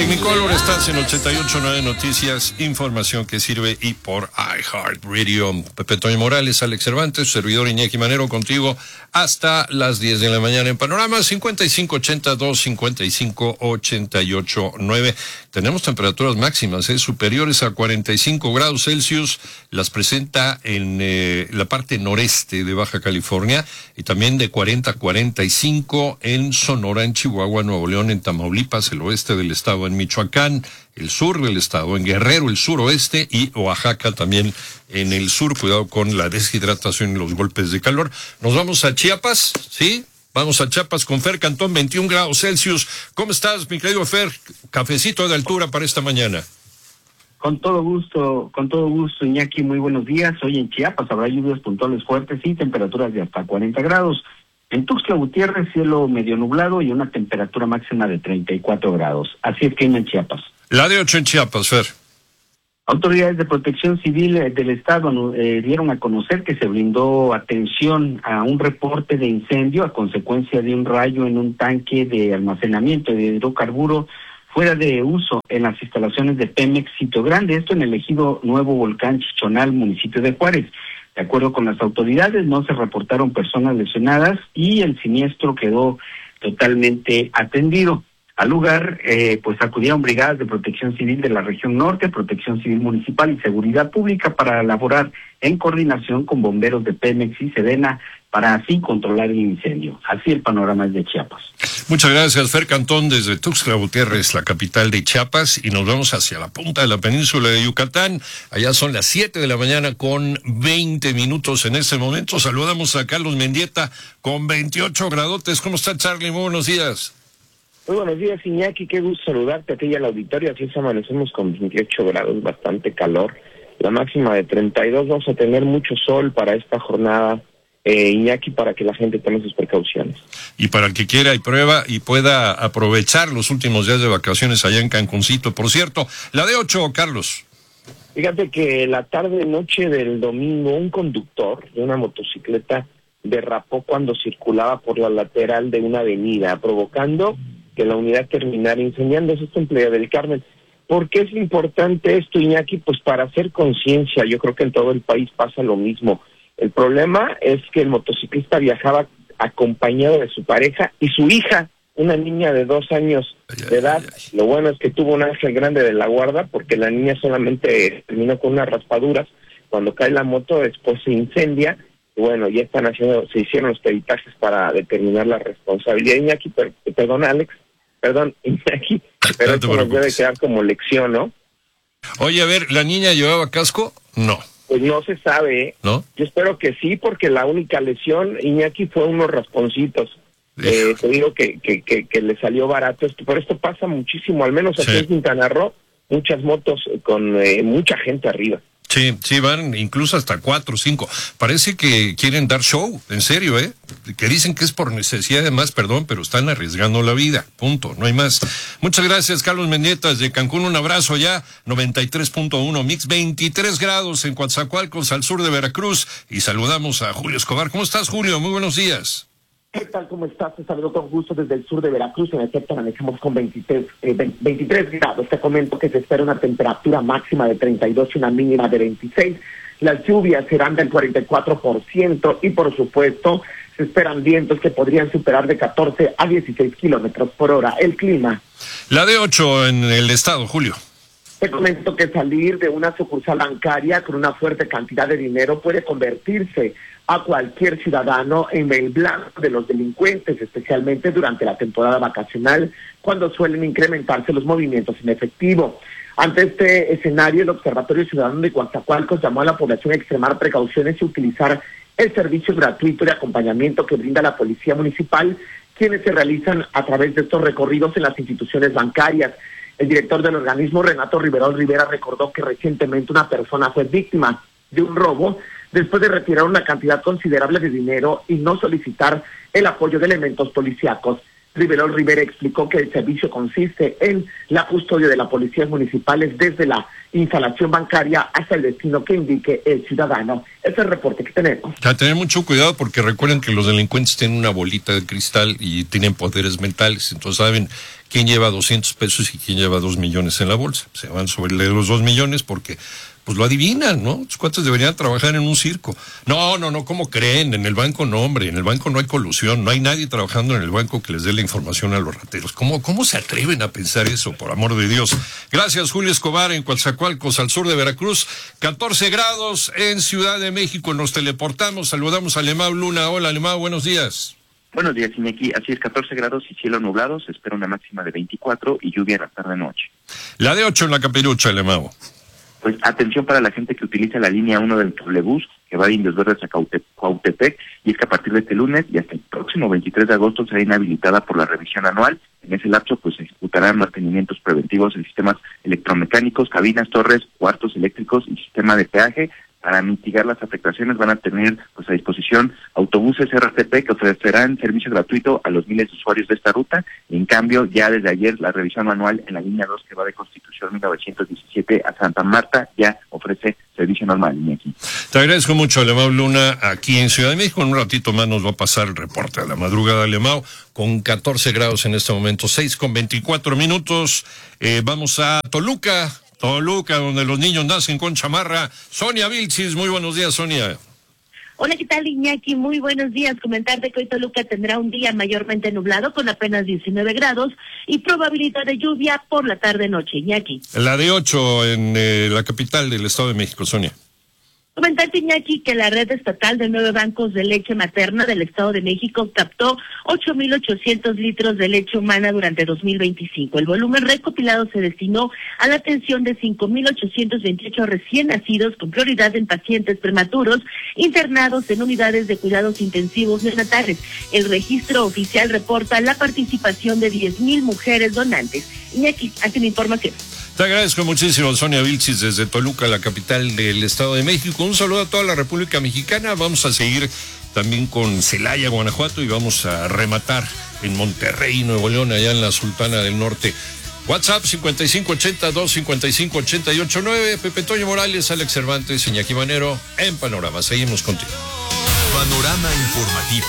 Technicolor, estás en 88.9 Noticias, información que sirve y por iHeartRadio. Pepe Toño Morales, Alex Cervantes, servidor Iñaki Manero, contigo hasta las 10 de la mañana en Panorama 5582-5588-9. Tenemos temperaturas máximas, superiores a 45 grados Celsius, las presenta en la parte noreste de Baja California y también de 40 a 45 en Sonora, en Chihuahua, Nuevo León, en Tamaulipas, el oeste del estado, en Michoacán, el sur del estado, en Guerrero, el suroeste, y Oaxaca también en el sur. Cuidado con la deshidratación y los golpes de calor. Nos vamos a Chiapas, ¿sí? Vamos a Chiapas con Fer Cantón, 21 grados Celsius. ¿Cómo estás, mi querido Fer? Cafecito de altura para esta mañana. Con todo gusto, Iñaki, muy buenos días. Hoy en Chiapas habrá lluvias puntuales fuertes y temperaturas de hasta 40 grados. En Tuxtla Gutiérrez, cielo medio nublado y una temperatura máxima de 34 grados. Así es que en Chiapas. La de 8 en Chiapas, Fer. Autoridades de protección civil del estado dieron a conocer que se brindó atención a un reporte de incendio a consecuencia de un rayo en un tanque de almacenamiento de hidrocarburo fuera de uso en las instalaciones de Pemex Sitio Grande, esto en el ejido Nuevo Volcán Chichonal, municipio de Juárez. De acuerdo con las autoridades, no se reportaron personas lesionadas y el siniestro quedó totalmente atendido. Al lugar, pues acudieron brigadas de protección civil de la región norte, protección civil municipal y seguridad pública para elaborar en coordinación con bomberos de Pemex y Sedena para así controlar el incendio. Así el panorama es de Chiapas. Muchas gracias, Fer Cantón, desde Tuxtla Gutiérrez, la capital de Chiapas, y nos vamos hacia la punta de la península de Yucatán. Allá son las 7 de la mañana con 20 minutos en este momento. Saludamos a Carlos Mendieta con 28 gradotes. ¿Cómo está, Charlie? Muy buenos días. Muy buenos días, Iñaki, qué gusto saludarte a ti y al auditorio. Así es, amanecemos con 28 grados, bastante calor. La máxima de 32, vamos a tener mucho sol para esta jornada, Iñaki, para que la gente tome sus precauciones. Y para el que quiera y prueba y pueda aprovechar los últimos días de vacaciones allá en Cancuncito. Por cierto, la de 8, Carlos. Fíjate que la tarde-noche del domingo, un conductor de una motocicleta derrapó cuando circulaba por la lateral de una avenida, provocando que la unidad terminara incendiándose. Esto en Playa del Carmen. ¿Por qué es importante esto, Iñaki? Pues para hacer conciencia. Yo creo que en todo el país pasa lo mismo. El problema es que el motociclista viajaba acompañado de su pareja y su hija, una niña de 2 años de edad. Lo bueno es que tuvo un ángel grande de la guarda, porque la niña solamente terminó con unas raspaduras. Cuando cae la moto, después se incendia. Y bueno, ya se hicieron los peritajes para determinar la responsabilidad. Iñaki, perdón, Alex. Perdón, Iñaki, pero esto nos debe quedar como lección, ¿no? Oye, a ver, ¿la niña llevaba casco? No. Pues no se sabe, ¿eh? ¿No? Yo espero que sí, porque la única lesión, Iñaki, fue unos rasponcitos. Te digo que le salió barato esto, pero esto pasa muchísimo, al menos aquí en Quintana Roo, muchas motos con mucha gente arriba. Sí, van incluso hasta 4 o 5. Parece que quieren dar show, en serio, que dicen que es por necesidad de más, perdón, pero están arriesgando la vida, punto, no hay más. Muchas gracias, Carlos Mendieta, de Cancún, un abrazo allá, 93.1 Mix, 23 grados en Coatzacoalcos, al sur de Veracruz, y saludamos a Julio Escobar. ¿Cómo estás, Julio? Muy buenos días. ¿Qué tal? ¿Cómo estás? Te saludo con gusto desde el sur de Veracruz. En efecto, manejamos con 23 grados. Te comento que se espera una temperatura máxima de 32 y una mínima de 26. Las lluvias serán del 44% y, por supuesto, se esperan vientos que podrían superar de 14 a 16 kilómetros por hora. El clima. La de 8 en el estado, Julio. Te comento que salir de una sucursal bancaria con una fuerte cantidad de dinero puede convertirse a cualquier ciudadano en el blanco de los delincuentes, especialmente durante la temporada vacacional, cuando suelen incrementarse los movimientos en efectivo. Ante este escenario, el Observatorio Ciudadano de Coatzacoalcos llamó a la población a extremar precauciones y utilizar el servicio gratuito de acompañamiento que brinda la Policía Municipal, quienes se realizan a través de estos recorridos en las instituciones bancarias. El director del organismo, Renato Riverol Rivera, recordó que recientemente una persona fue víctima de un robo después de retirar una cantidad considerable de dinero y no solicitar el apoyo de elementos policíacos. Riverol Rivera explicó que el servicio consiste en la custodia de las policías municipales desde la instalación bancaria hasta el destino que indique el ciudadano. Ese es el reporte que tenemos. A tener mucho cuidado porque recuerden que los delincuentes tienen una bolita de cristal y tienen poderes mentales, entonces saben quién lleva 200 pesos y quién lleva 2 millones en la bolsa. Se van sobre los 2 millones porque pues lo adivinan, ¿no? Los cuates deberían trabajar en un circo. No, ¿cómo creen? En el banco no, hombre, en el banco no hay colusión, no hay nadie trabajando en el banco que les dé la información a los rateros. ¿Cómo se atreven a pensar eso, por amor de Dios? Gracias, Julio Escobar, en Coatzacoalcos, al sur de Veracruz. 14 grados en Ciudad de México, nos teleportamos, saludamos a Alemão Luna. Hola, Alemão, buenos días. Buenos días, Iñaki. Así es, 14 grados y cielo nublado, se espera una máxima de 24 y lluvia en la tarde-noche. La de 8 en la Capirucha, Alemão. Pues atención para la gente que utiliza la línea 1 del cablebús, que va de Indios Verdes a Cuautepec, y es que a partir de este lunes y hasta el próximo 23 de agosto será inhabilitada por la revisión anual. En ese lapso pues se ejecutarán mantenimientos preventivos en sistemas electromecánicos, cabinas, torres, cuartos eléctricos y sistema de peaje. Para mitigar las afectaciones van a tener pues a disposición autobuses RTP que ofrecerán servicio gratuito a los miles de usuarios de esta ruta. En cambio, ya desde ayer la revisión manual en la línea 2 que va de Constitución 1917 a Santa Marta ya ofrece servicio normal. Aquí. Te agradezco mucho, Alemão Luna, aquí en Ciudad de México. En un ratito más nos va a pasar el reporte de la madrugada, Alemão, con 14 grados en este momento, 6:24. Vamos a Toluca, donde los niños nacen con chamarra. Sonia Vilchis, muy buenos días, Sonia. Hola, ¿qué tal, Iñaki? Muy buenos días. Comentarte que hoy Toluca tendrá un día mayormente nublado con apenas 19 grados y probabilidad de lluvia por la tarde-noche, Iñaki. La de 8 en la capital del Estado de México, Sonia. Comentarte, Iñaki, que la red estatal de 9 bancos de leche materna del Estado de México captó 8,800 litros de leche humana durante 2025. El volumen recopilado se destinó a la atención de 5,828 recién nacidos, con prioridad en pacientes prematuros internados en unidades de cuidados intensivos neonatales. El registro oficial reporta la participación de 10,000 mujeres donantes. Iñaki, hace una información. Te agradezco muchísimo, Sonia Vilchis, desde Toluca, la capital del Estado de México. Un saludo a toda la República Mexicana. Vamos a seguir también con Celaya, Guanajuato, y vamos a rematar en Monterrey, Nuevo León, allá en la Sultana del Norte. WhatsApp 5580-255-889. Pepe Toño Morales, Alex Cervantes, Iñaki Manero, en Panorama. Seguimos contigo. Panorama informativo.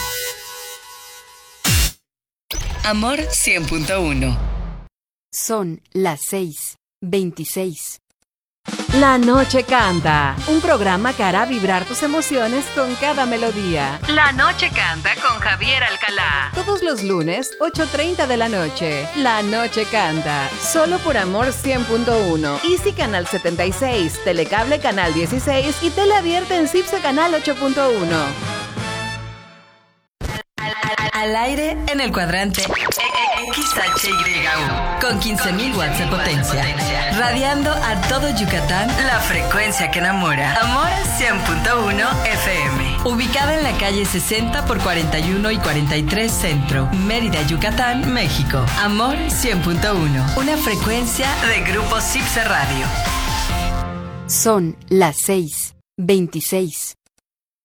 Amor 100.1. Son las 6:26. La Noche Canta, un programa que hará vibrar tus emociones con cada melodía. La Noche Canta con Javier Alcalá. Todos los lunes, 8:30 de la noche. La Noche Canta, solo por Amor 100.1. Easy Canal 76, Telecable Canal 16 y Tele Abierta en CIPSE Canal 8.1. Al aire en el cuadrante XHYU con 15,000 watts de potencia, radiando a todo Yucatán la frecuencia que enamora. Amor 100.1 FM, ubicada en la calle 60 por 41 y 43 Centro, Mérida, Yucatán, México. Amor 100.1, una frecuencia de Grupo CIPSE Radio. Son las 6:26.